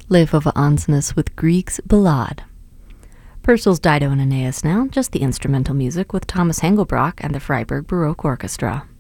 Lefova Ansness with Grieg's Ballade. Purcell's Dido and Aeneas now, just the instrumental music with Thomas Engelbrock and the Freiburg Baroque Orchestra.